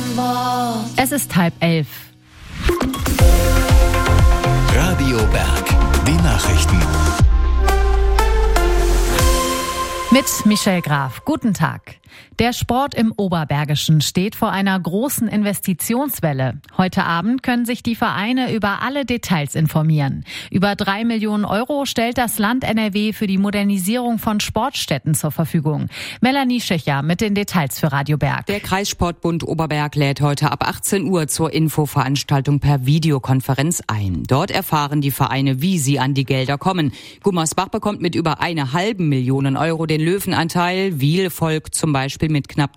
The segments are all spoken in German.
Es ist 10:30. Radio Berg, die Nachrichten. Mit Michelle Graf. Guten Tag. Der Sport im Oberbergischen steht vor einer großen Investitionswelle. Heute Abend können sich die Vereine über alle Details informieren. Über 3 Millionen Euro stellt das Land NRW für die Modernisierung von Sportstätten zur Verfügung. Melanie Schächer mit den Details für Radio Berg. Der Kreissportbund Oberberg lädt heute ab 18 Uhr zur Infoveranstaltung per Videokonferenz ein. Dort erfahren die Vereine, wie sie an die Gelder kommen. Gummersbach bekommt mit über 1,5 Millionen Euro den Löwenanteil. Wiel folgt zum Beispiel mit knapp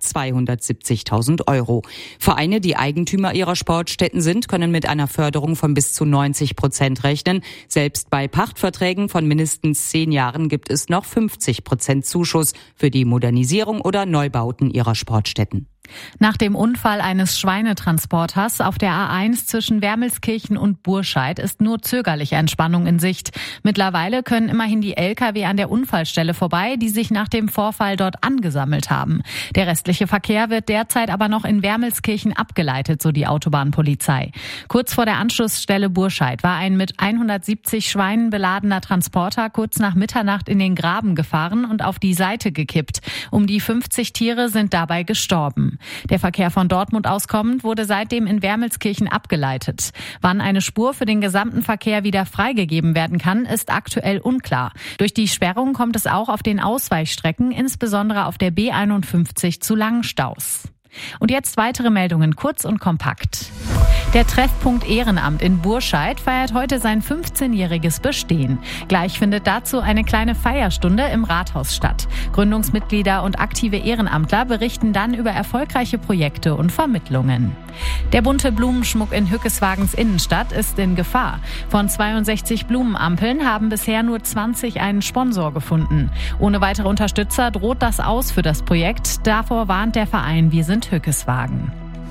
270.000 Euro. Vereine, die Eigentümer ihrer Sportstätten sind, können mit einer Förderung von bis zu 90% rechnen. Selbst bei Pachtverträgen von mindestens 10 Jahren gibt es noch 50% Zuschuss für die Modernisierung oder Neubauten ihrer Sportstätten. Nach dem Unfall eines Schweinetransporters auf der A1 zwischen Wermelskirchen und Burscheid ist nur zögerliche Entspannung in Sicht. Mittlerweile können immerhin die Lkw an der Unfallstelle vorbei, die sich nach dem Vorfall dort angesammelt haben. Der restliche Verkehr wird derzeit aber noch in Wermelskirchen abgeleitet, so die Autobahnpolizei. Kurz vor der Anschlussstelle Burscheid war ein mit 170 Schweinen beladener Transporter kurz nach Mitternacht in den Graben gefahren und auf die Seite gekippt. Um die 50 Tiere sind dabei gestorben. Der Verkehr von Dortmund aus kommend wurde seitdem in Wermelskirchen abgeleitet. Wann eine Spur für den gesamten Verkehr wieder freigegeben werden kann, ist aktuell unklar. Durch die Sperrung kommt es auch auf den Ausweichstrecken, insbesondere auf der B51, zu langen Staus. Und jetzt weitere Meldungen, kurz und kompakt. Der Treffpunkt Ehrenamt in Burscheid feiert heute sein 15-jähriges Bestehen. Gleich findet dazu eine kleine Feierstunde im Rathaus statt. Gründungsmitglieder und aktive Ehrenamtler berichten dann über erfolgreiche Projekte und Vermittlungen. Der bunte Blumenschmuck in Hückeswagens Innenstadt ist in Gefahr. Von 62 Blumenampeln haben bisher nur 20 einen Sponsor gefunden. Ohne weitere Unterstützer droht das aus für das Projekt. Davor warnt der Verein Wir sind Hückeswagen.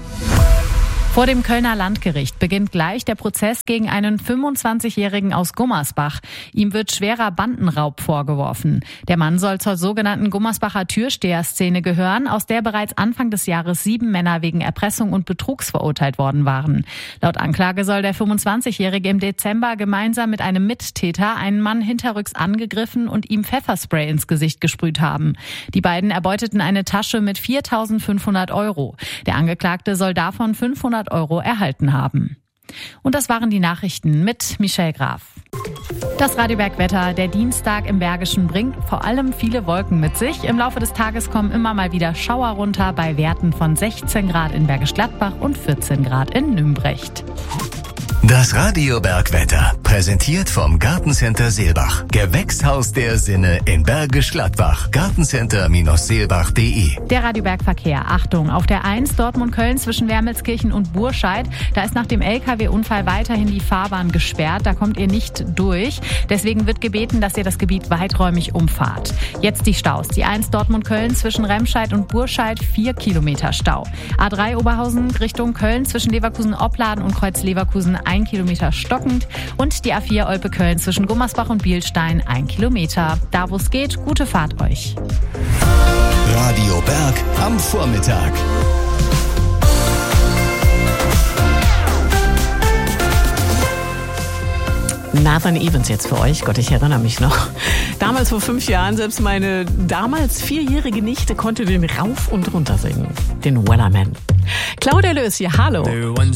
Vor dem Kölner Landgericht beginnt gleich der Prozess gegen einen 25-Jährigen aus Gummersbach. Ihm wird schwerer Bandenraub vorgeworfen. Der Mann soll zur sogenannten Gummersbacher Türsteher-Szene gehören, aus der bereits Anfang des Jahres 7 Männer wegen Erpressung und Betrugs verurteilt worden waren. Laut Anklage soll der 25-Jährige im Dezember gemeinsam mit einem Mittäter einen Mann hinterrücks angegriffen und ihm Pfefferspray ins Gesicht gesprüht haben. Die beiden erbeuteten eine Tasche mit 4.500 Euro. Der Angeklagte soll davon 500 Euro erhalten haben. Und das waren die Nachrichten mit Michelle Graf. Das Radio Berg Wetter. Der Dienstag im Bergischen bringt vor allem viele Wolken mit sich. Im Laufe des Tages kommen immer mal wieder Schauer runter bei Werten von 16 Grad in Bergisch Gladbach und 14 Grad in Nümbrecht. Das Radio Berg Wetter, präsentiert vom Gartencenter Seelbach. Gewächshaus der Sinne in Bergisch Gladbach. Gartencenter-seelbach.de. Der Radio Berg Verkehr. Achtung, auf der 1 Dortmund-Köln zwischen Wermelskirchen und Burscheid. Da ist nach dem LKW-Unfall weiterhin die Fahrbahn gesperrt. Da kommt ihr nicht durch. Deswegen wird gebeten, dass ihr das Gebiet weiträumig umfahrt. Jetzt die Staus. Die 1 Dortmund-Köln zwischen Remscheid und Burscheid 4 Kilometer Stau. A3 Oberhausen Richtung Köln zwischen Leverkusen-Opladen und Kreuz-Leverkusen 1 Kilometer stockend und die A4 Olpe-Köln zwischen Gummersbach und Bielstein 1 Kilometer. Da wo es geht, gute Fahrt euch. Radio Berg am Vormittag. Nathan Evans jetzt für euch. Gott, ich erinnere mich noch. Damals vor 5 Jahren, selbst meine damals 4-jährige Nichte konnte den rauf und runter singen. Den Wellerman. Claudia Lös hier, hallo.